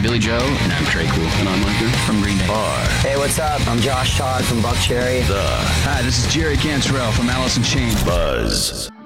Billy Joe. And I'm Trey Cool. And I'm Micah from Green Day. Hey, what's up? I'm Josh Todd from Buckcherry. The Hi, this is Jerry Cantrell from Alice in Chains. Buzz.